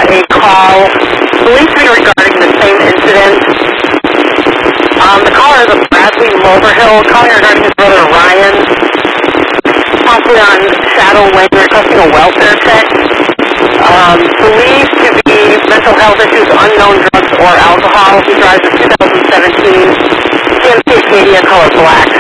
a call, believed to be regarding the same incident. The caller is a Bradley Mulverhill, calling regarding his brother Ryan, possibly on Shadow Lane, requesting a welfare check. Believed to be mental health issues, unknown drugs or alcohol. He drives a 2017 GMC Acadia color black.